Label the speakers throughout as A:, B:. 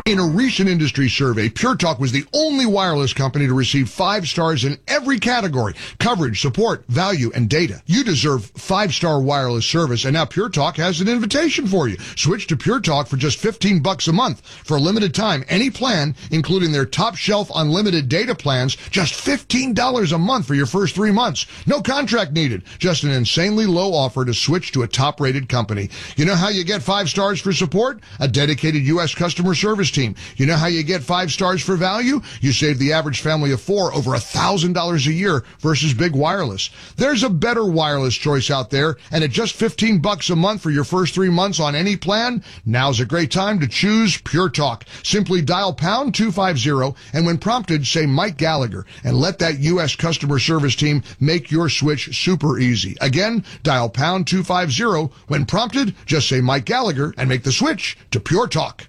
A: In a recent industry survey, Pure Talk was the only wireless company to receive 5 stars in every category: coverage, support, value, and data. You deserve 5-star wireless service, and now Pure Talk has an invitation for you. Switch to Pure Talk for just $15 a month. For a limited time, any plan, including their top shelf unlimited data plans, just $15 a month for your first 3 months. No contract needed. Just an insanely low offer to switch to a top-rated company. You know how you get 5 stars for support? A dedicated U.S. customer service team. You know how you get 5 stars for value? You save the average family of 4 over $1,000 a year versus big wireless. There's a better wireless choice out there, and at just $15 a month for your first 3 months on any plan, now's a great time to choose Pure Talk. Simply dial pound 250, and when prompted, say Mike Gallagher, and let that U.S. customer service team make your switch super easy. Again, dial pound 250. When prompted, just say Mike Gallagher and make the switch to Pure Talk.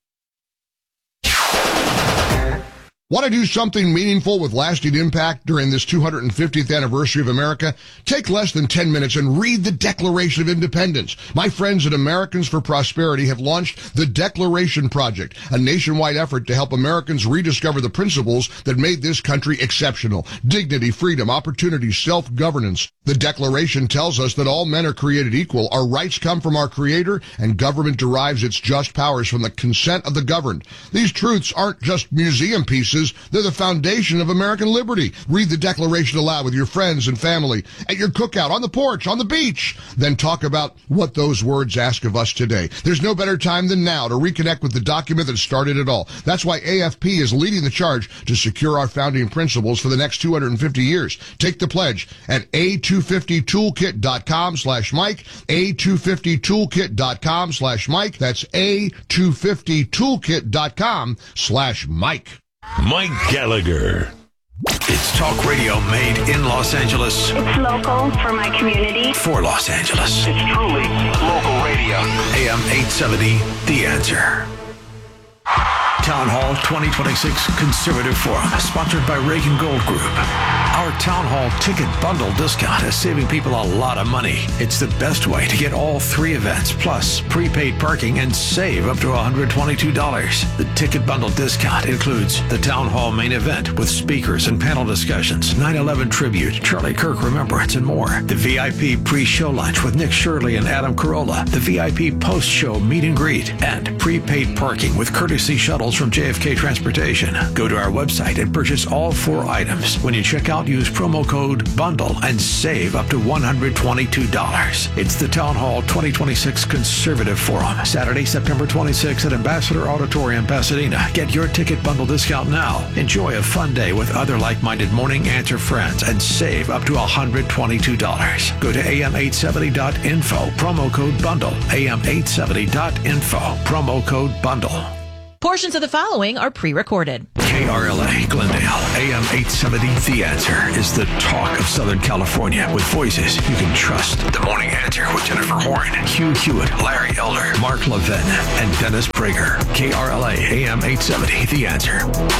A: Want to do something meaningful with lasting impact during this 250th anniversary of America? Take less than 10 minutes and read the Declaration of Independence. My friends at Americans for Prosperity have launched the Declaration Project, a nationwide effort to help Americans rediscover the principles that made this country exceptional: dignity, freedom, opportunity, self-governance. The Declaration tells us that all men are created equal, our rights come from our Creator, and government derives its just powers from the consent of the governed. These truths aren't just museum pieces. They're the foundation of American liberty. Read the Declaration aloud with your friends and family, at your cookout, on the porch, on the beach. Then talk about what those words ask of us today. There's no better time than now to reconnect with the document that started it all. That's why AFP is leading the charge to secure our founding principles for the next 250 years. Take the pledge at a250toolkit.com/Mike, a250toolkit.com/Mike. That's a250toolkit.com/Mike.
B: Mike Gallagher. It's talk radio made in Los Angeles.
C: It's local for my community.
B: For Los Angeles.
D: It's truly local radio.
B: AM 870, The Answer. Town Hall 2026 Conservative Forum, sponsored by Reagan Gold Group. Our Town Hall ticket bundle discount is saving people a lot of money. It's the best way to get all 3 events, plus prepaid parking, and save up to $122. The ticket bundle discount includes the Town Hall main event with speakers and panel discussions, 9/11 tribute, Charlie Kirk Remembrance, and more. The VIP pre-show lunch with Nick Shirley and Adam Carolla. The VIP post-show meet and greet, and prepaid parking with courtesy shuttles from JFK Transportation. Go to our website and purchase all 4 items. When you check out, use promo code BUNDLE and save up to $122. It's the Town Hall 2026 Conservative Forum, Saturday, September 26th at Ambassador Auditorium, Pasadena. Get your ticket bundle discount now. Enjoy a fun day with other like-minded Morning Answer friends and save up to $122. Go to am870.info, promo code BUNDLE, am870.info, promo code BUNDLE.
E: Portions of the following are pre-recorded.
B: KRLA, Glendale, AM 870, The Answer is the talk of Southern California with voices you can trust. The Morning Answer with Jennifer Horn, Hugh Hewitt, Larry Elder, Mark Levin, and Dennis Prager. KRLA, AM 870, The Answer.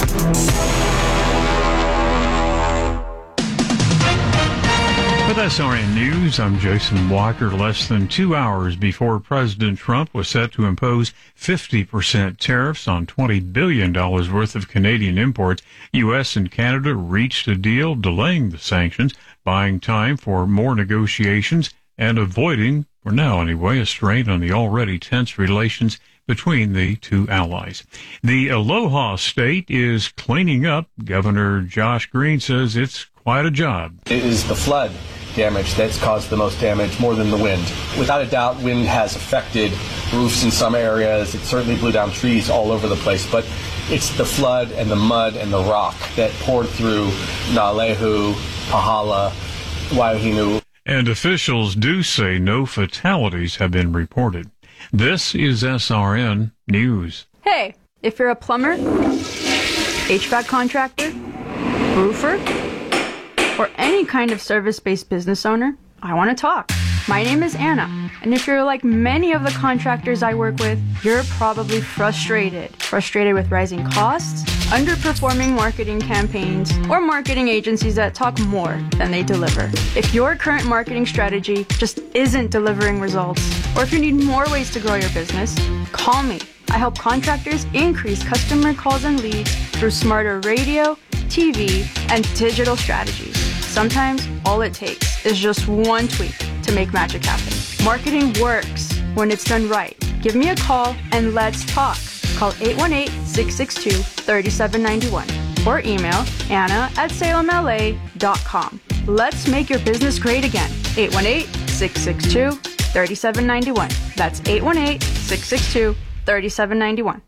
F: With SRN News, I'm Jason Walker. Less than 2 hours before President Trump was set to impose 50% tariffs on $20 billion worth of Canadian imports, U.S. and Canada reached a deal delaying the sanctions, buying time for more negotiations, and avoiding, for now anyway, a strain on the already tense relations between the two allies. The Aloha State is cleaning up. Governor Josh Green says it's quite a job.
G: It is the flood damage that's caused the most damage, more than the wind. Without a doubt, wind has affected roofs in some areas. It certainly blew down trees all over the place, but it's the flood and the mud and the rock that poured through Nalehu, Pahala, Waihinu.
F: And officials do say no fatalities have been reported. This is SRN News.
H: Hey, if you're a plumber, HVAC contractor, roofer, or any kind of service-based business owner, I want to talk. My name is Anna, and if you're like many of the contractors I work with, you're probably frustrated. Frustrated with rising costs, underperforming marketing campaigns, or marketing agencies that talk more than they deliver. If your current marketing strategy just isn't delivering results, or if you need more ways to grow your business, call me. I help contractors increase customer calls and leads through smarter radio, TV, and digital strategies. Sometimes all it takes is just one tweak to make magic happen. Marketing works when it's done right. Give me a call and let's talk. Call 818-662-3791 or email anna@salemla.com. Let's make your business great again. 818-662-3791. That's 818-662-3791.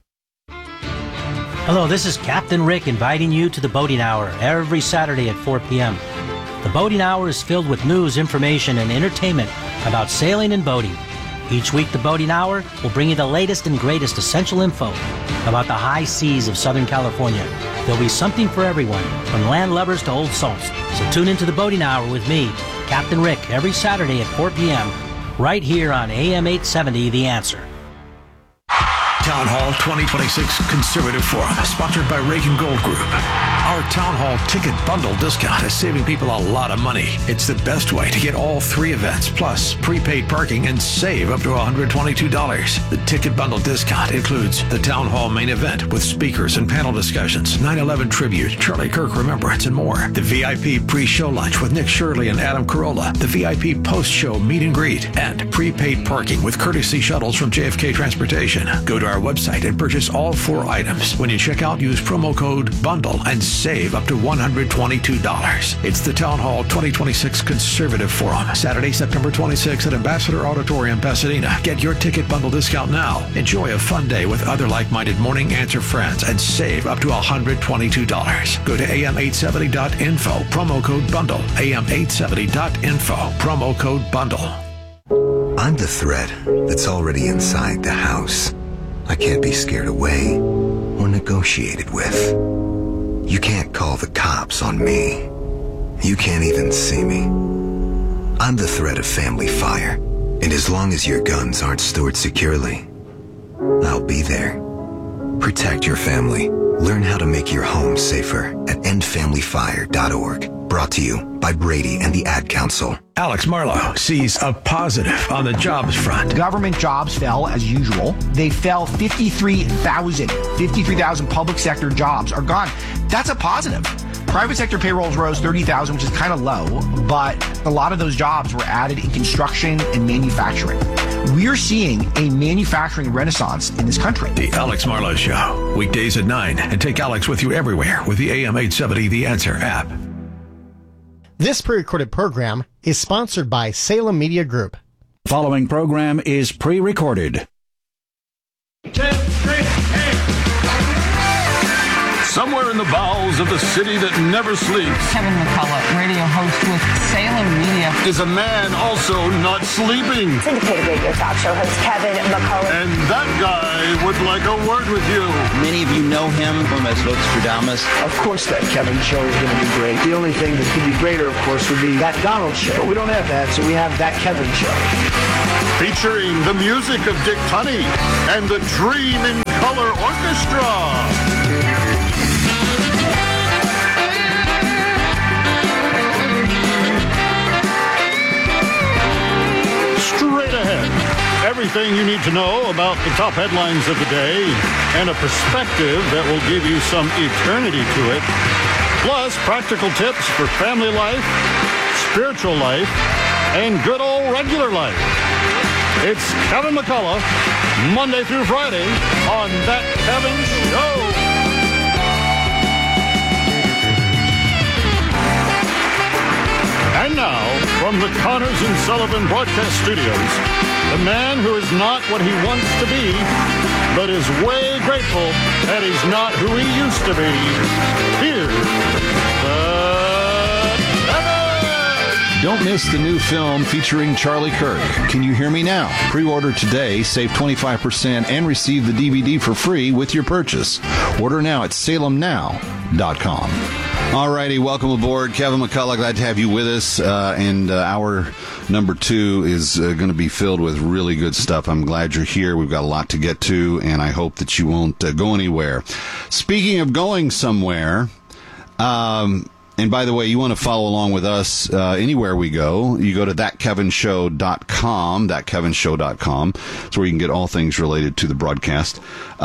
I: Hello, this is Captain Rick inviting you to the Boating Hour every Saturday at 4 p.m. The Boating Hour is filled with news, information, and entertainment about sailing and boating. Each week, the Boating Hour will bring you the latest and greatest essential info about the high seas of Southern California. There'll be something for everyone, from landlubbers to old salts. So tune into the Boating Hour with me, Captain Rick, every Saturday at 4 p.m., right here on AM 870, The Answer.
B: Town Hall 2026 Conservative Forum, sponsored by Reagan Gold Group. Our Town Hall ticket bundle discount is saving people a lot of money. It's the best way to get all three events, plus prepaid parking, and save up to $122. The ticket bundle discount includes the Town Hall main event with speakers and panel discussions, 9/11 tribute, Charlie Kirk remembrance, and more. The VIP pre-show lunch with Nick Shirley and Adam Carolla, the VIP post-show meet and greet, and prepaid parking with courtesy shuttles from JFK Transportation. Go to our website and purchase all 4 items. When you check out, use promo code BUNDLE and save up to $122. It's the Town Hall 2026 Conservative Forum, Saturday, September 26th at Ambassador Auditorium, Pasadena. Get your ticket bundle discount now. Enjoy a fun day with other like-minded Morning Answer friends and save up to $122. Go to am870.info, promo code BUNDLE, am870.info, promo code BUNDLE.
J: I'm the threat that's already inside the house. I can't be scared away or negotiated with. You can't call the cops on me. You can't even see me. I'm the threat of family fire, and as long as your guns aren't stored securely, I'll be there. Protect your family. Learn how to make your home safer at endfamilyfire.org. Brought to you by Brady and the Ad Council.
B: Alex Marlowe sees a positive on the jobs front.
K: Government jobs fell as usual. They fell 53,000. 53,000 public sector jobs are gone. That's a positive. Private sector payrolls rose 30,000, which is kind of low, but a lot of those jobs were added in construction and manufacturing. We're seeing a manufacturing renaissance in this country.
B: The Alex Marlowe Show, weekdays at 9, and take Alex with you everywhere with the AM 870 The Answer app.
L: This pre-recorded program is sponsored by Salem Media Group.
M: Following program is pre-recorded.
N: 10, 3, 8. Somewhere in the bowels of the city that never sleeps,
O: Kevin McCullough, radio host with Salem Media,
N: is a man also not sleeping.
P: Syndicated radio talk show host Kevin McCullough.
N: And that guy would like a word with you.
Q: Many of you know him as Nostradamus.
R: Of course that Kevin show is going to be great. The only thing that could be greater, of course, would be that Donald show. But we don't have that, so we have that Kevin show.
N: Featuring the music of Dick Tunney and the Dream in Color Orchestra. Straight ahead, everything you need to know about the top headlines of the day and a perspective that will give you some eternity to it. Plus, practical tips for family life, spiritual life, and good old regular life. It's Kevin McCullough, Monday through Friday on That Kevin Show. And now, from the Connors and Sullivan Broadcast Studios, the man who is not what he wants to be, but is way grateful that he's not who he used to be. Here's
S: Don't miss the new film featuring Charlie Kirk. Can You Hear Me Now? Pre-order today, save 25%, and receive the DVD for free with your purchase. Order now at salemnow.com.
T: All righty, welcome aboard. Kevin McCullough, glad to have you with us. And hour number 2 is going to be filled with really good stuff. I'm glad you're here. We've got a lot to get to, and I hope that you won't go anywhere. Speaking of going somewhere, And by the way, you want to follow along with us anywhere we go. You go to thatkevinshow.com, thatkevinshow.com. That's where you can get all things related to the broadcast.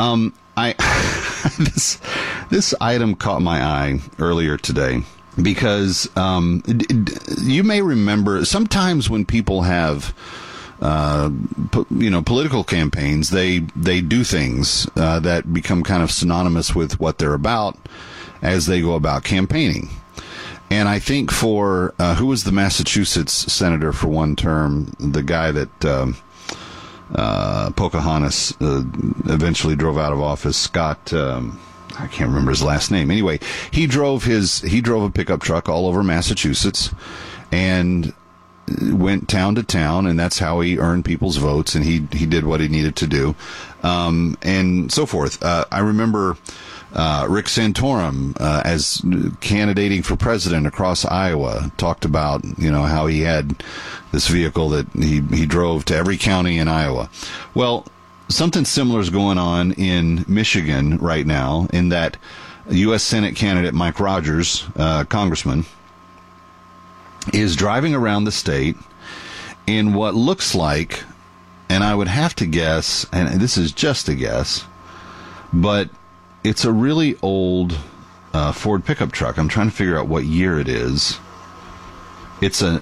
T: This item caught my eye earlier today because you may remember sometimes when people have political campaigns, they do things that become kind of synonymous with what they're about as they go about campaigning. And I think for who was the Massachusetts senator for one term, the guy that Pocahontas eventually drove out of office, Scott, I can't remember his last name. Anyway, he drove a pickup truck all over Massachusetts and went town to town, and that's how he earned people's votes, and he did what he needed to do, and so forth. I remember Rick Santorum, as candidating for president across Iowa, talked about, how he had this vehicle that he drove to every county in Iowa. Well, something similar is going on in Michigan right now, in that U.S. Senate candidate Mike Rogers, congressman, is driving around the state in what looks like, and I would have to guess, and this is just a guess, but it's a really old Ford pickup truck. I'm trying to figure out what year it is. It's a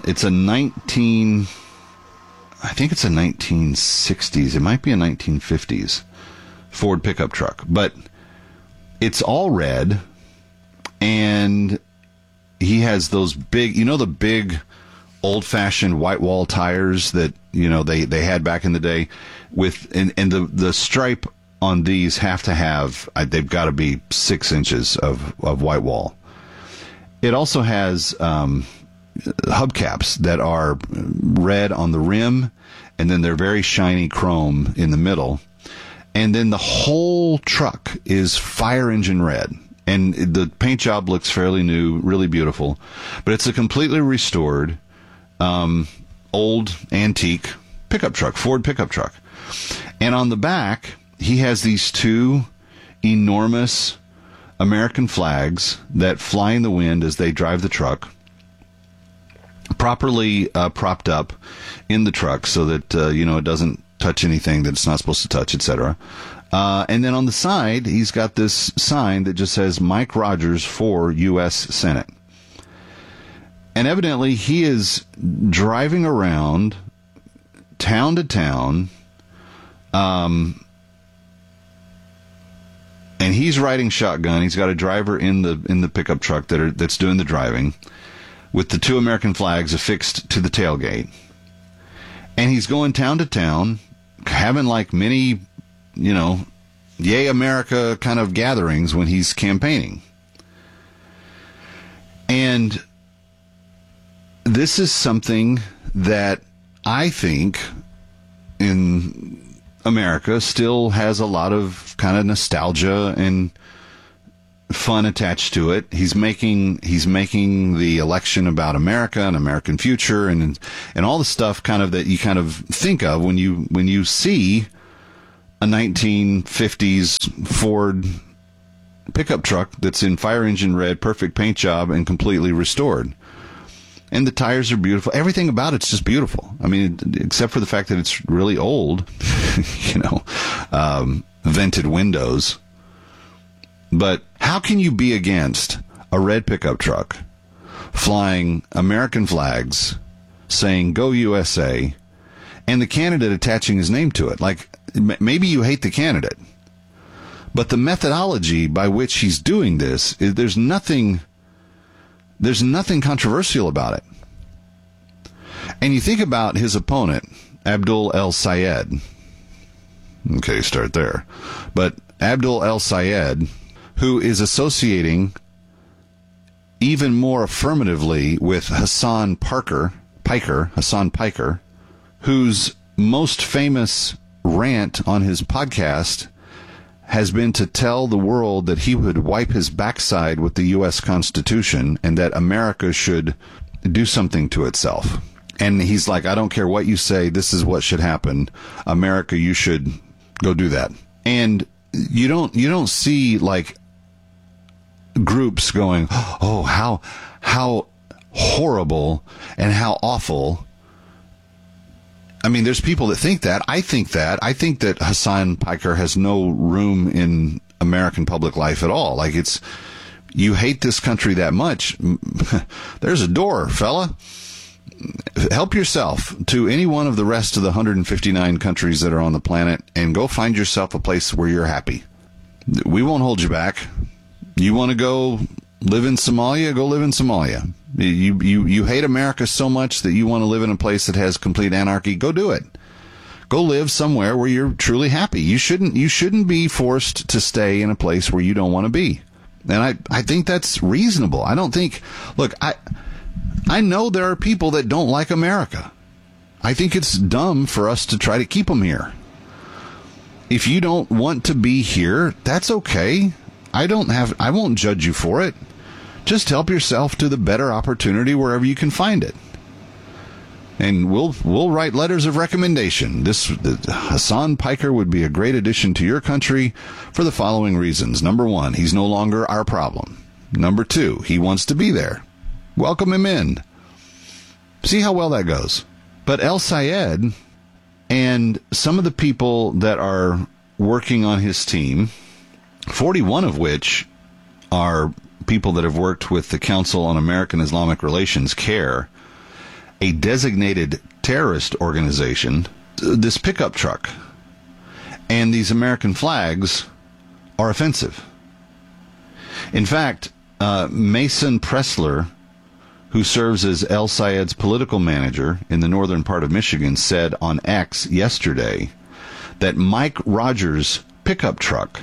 T: 1960s. It might be a 1950s Ford pickup truck, but it's all red, and he has those big, the big old-fashioned white wall tires that, they had back in the day and the stripe on these have to have, they've got to be 6 inches of white wall. It also has hubcaps that are red on the rim, and then they're very shiny chrome in the middle. And then the whole truck is fire engine red. And the paint job looks fairly new, really beautiful. But it's a completely restored, old, antique pickup truck, Ford pickup truck. And on the back, he has these 2 enormous American flags that fly in the wind as they drive the truck, properly propped up in the truck so that, it doesn't touch anything that it's not supposed to touch, etc. And then on the side, he's got this sign that just says Mike Rogers for U.S. Senate. And evidently he is driving around town to town, and he's riding shotgun. He's got a driver in the pickup truck that's doing the driving, with the 2 American flags affixed to the tailgate. And he's going town to town, having like many, Yay America kind of gatherings when he's campaigning. And this is something that I think in America still has a lot of kind of nostalgia and fun attached to it. He's making the election about America and American future and all the stuff kind of that you kind of think of when you see a 1950s Ford pickup truck that's in fire engine red, perfect paint job, and completely restored. And the tires are beautiful. Everything about it's just beautiful. I mean, except for the fact that it's really old, vented windows. But how can you be against a red pickup truck flying American flags saying "Go USA" and the candidate attaching his name to it? Like, maybe you hate the candidate, but the methodology by which he's doing this, there's nothing controversial about it. And you think about his opponent, Abdul El-Sayed. Okay, start there. But Abdul El-Sayed, who is associating even more affirmatively with Hassan Piker, whose most famous rant on his podcast has been to tell the world that he would wipe his backside with the U.S. Constitution and that America should do something to itself. And he's like, I don't care what you say, this is what should happen. America, you should go do that. And you don't see like groups going, oh, how horrible and how awful. I mean, there's people that think that. I think that Hasan Piker has no room in American public life at all. Like, you hate this country that much. There's a door, fella. Help yourself to any one of the rest of the 159 countries that are on the planet and go find yourself a place where you're happy. We won't hold you back. You want to go live in Somalia? Go live in Somalia. You hate America so much that you want to live in a place that has complete anarchy? Go do it. Go live somewhere where you're truly happy. You shouldn't be forced to stay in a place where you don't want to be. And I think that's reasonable. I don't think, look, I know there are people that don't like America. I think it's dumb for us to try to keep them here. If you don't want to be here, that's okay. I won't judge you for it. Just help yourself to the better opportunity wherever you can find it. And we'll write letters of recommendation. Hasan Piker would be a great addition to your country for the following reasons. Number one, he's no longer our problem. Number two, he wants to be there. Welcome him in. See how well that goes. But El Sayed and some of the people that are working on his team, 41 of which are people that have worked with the Council on American Islamic Relations, CARE, a designated terrorist organization, this pickup truck and these American flags are offensive. In fact, Mason Pressler, who serves as El Sayed's political manager in the northern part of Michigan, said on X yesterday that Mike Rogers' pickup truck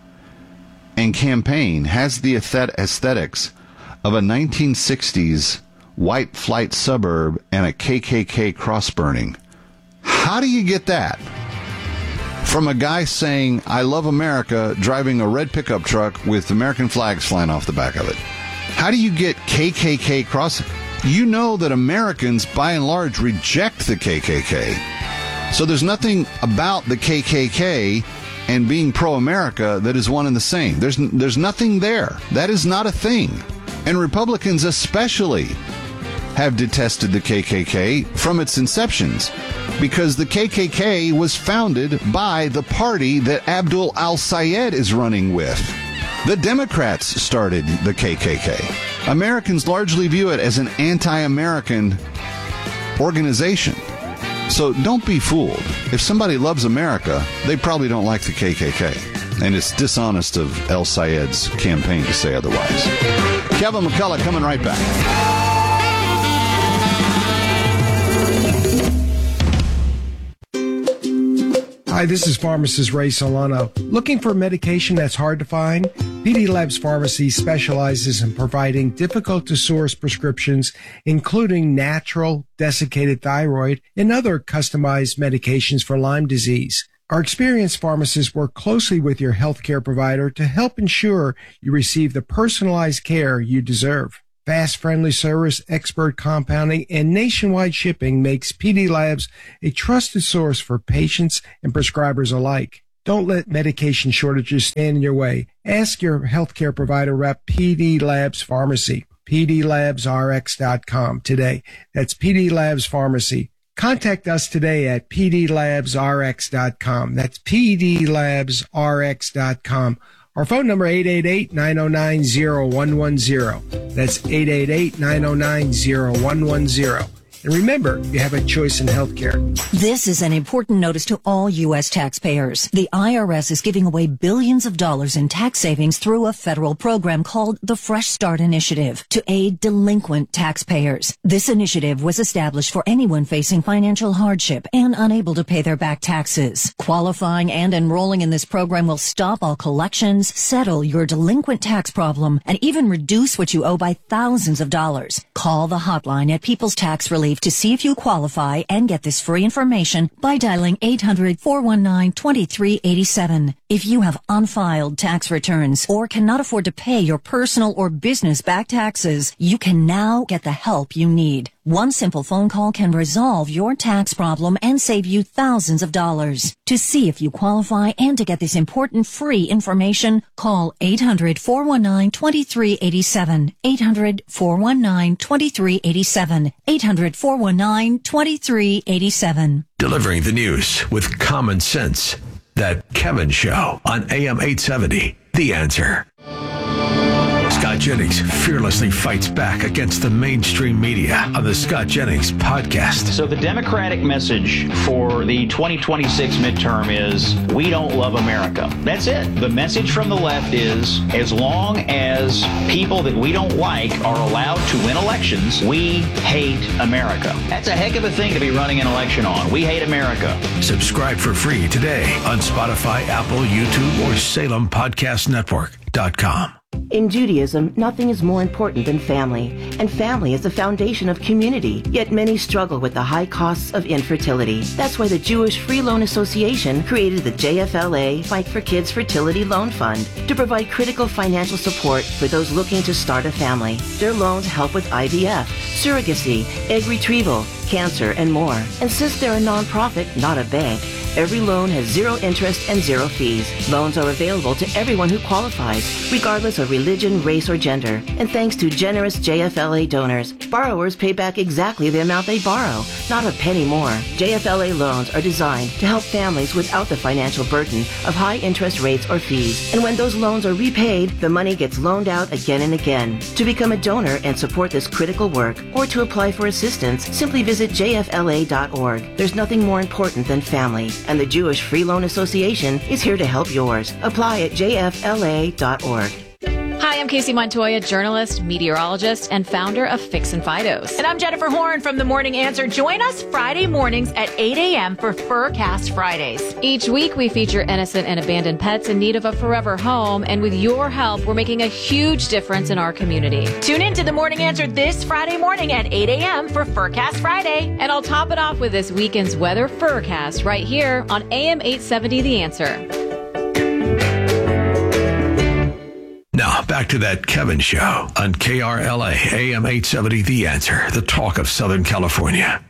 T: and campaign has the aesthetics of a 1960s white flight suburb and a KKK cross burning. How do you get that from a guy saying, I love America, driving a red pickup truck with American flags flying off the back of it? How do you get KKK cross? You know that Americans, by and large, reject the KKK. So there's nothing about the KKK and being pro-America that is one and the same. There's nothing there. That is not a thing. And Republicans especially have detested the KKK from its inceptions, because the KKK was founded by the party that Abdul al-Sayed is running with. The Democrats started the KKK. Americans largely view it as an anti-American organization. So don't be fooled. If somebody loves America, they probably don't like the KKK. And it's dishonest of El Sayed's campaign to say otherwise. Kevin McCullough coming right back.
U: Hi, this is pharmacist Ray Solano. Looking for medication that's hard to find? PD Labs Pharmacy specializes in providing difficult-to-source prescriptions, including natural, desiccated thyroid, and other customized medications for Lyme disease. Our experienced pharmacists work closely with your healthcare provider to help ensure you receive the personalized care you deserve. Fast, friendly service, expert compounding, and nationwide shipping makes PD Labs a trusted source for patients and prescribers alike. Don't let medication shortages stand in your way. Ask your healthcare provider rep PD Labs Pharmacy, pdlabsrx.com today. That's PD Labs Pharmacy. Contact us today at pdlabsrx.com. That's pdlabsrx.com. Our phone number, 888-909-0110. That's 888-909-0110. And remember, you have a choice in healthcare.
V: This is an important notice to all U.S. taxpayers. The IRS is giving away billions of dollars in tax savings through a federal program called the Fresh Start Initiative to aid delinquent taxpayers. This initiative was established for anyone facing financial hardship and unable to pay their back taxes. Qualifying and enrolling in this program will stop all collections, settle your delinquent tax problem, and even reduce what you owe by thousands of dollars. Call the hotline at People's Tax Relief to see if you qualify and get this free information by dialing 800-419-2387. If you have unfiled tax returns or cannot afford to pay your personal or business back taxes, you can now get the help you need. One simple phone call can resolve your tax problem and save you thousands of dollars. To see if you qualify and to get this important free information, call 800-419-2387. 800-419-2387. 800-419-2387.
B: Delivering the news with common sense. That Kevin Show on AM 870. The Answer. Scott Jennings fearlessly fights back against the mainstream media on the Scott Jennings podcast.
Q: So the Democratic message for the 2026 midterm is, we don't love America. That's it. The message from the left is, as long as people that we don't like are allowed to win elections, we hate America. That's a heck of a thing to be running an election on. We hate America.
B: Subscribe for free today on Spotify, Apple, YouTube, or SalemPodcastNetwork.com.
A: In Judaism, nothing is more important than family, and family is the foundation of community, yet many struggle with the high costs of infertility. That's why the Jewish Free Loan Association created the JFLA Fight for Kids Fertility Loan Fund to provide critical financial support for those looking to start a family. Their loans help with IVF, surrogacy, egg retrieval, cancer, and more. And since they're a nonprofit, not a bank, every loan has zero interest and zero fees. Loans are available to everyone who qualifies, regardless of religion, race, or gender. And thanks to generous JFLA donors, borrowers pay back exactly the amount they borrow, not a penny more. JFLA loans are designed to help families without the financial burden of high interest rates or fees. And when those loans are repaid, the money gets loaned out again and again. To become a donor and support this critical work, or to apply for assistance, simply visit jfla.org. There's nothing more important than family, and the Jewish Free Loan Association is here to help yours. Apply at jfla.org.
C: Hi, I'm Casey Montoya, journalist, meteorologist, and founder of Fix and Fidos.
E: And I'm Jennifer Horn from The Morning Answer. Join us Friday mornings at 8 a.m. for Furcast Fridays.
C: Each week, we feature innocent and abandoned pets in need of a forever home. And with your help, we're making a huge difference in our community.
E: Tune in to The Morning Answer this Friday morning at 8 a.m. for Furcast Friday.
C: And I'll top it off with this weekend's weather Furcast right here on AM 870 The Answer.
B: Now, back to that Kevin Show on KRLA AM 870 The Answer, the talk of Southern California.